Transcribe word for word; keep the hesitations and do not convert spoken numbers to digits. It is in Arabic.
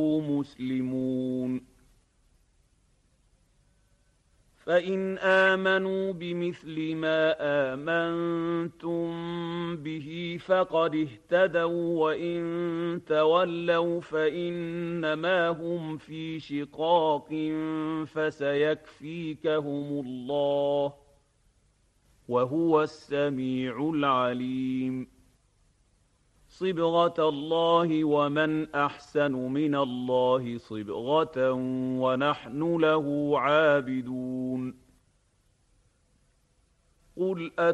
مسلمون فإن آمنوا بمثل ما آمنتم به فقد اهتدوا وإن تولوا فإنما هم في شقاق فسيكفيكهم الله وهو السميع العليم صبغة الله ومن أحسن من الله صبغة ونحن له عابدون قل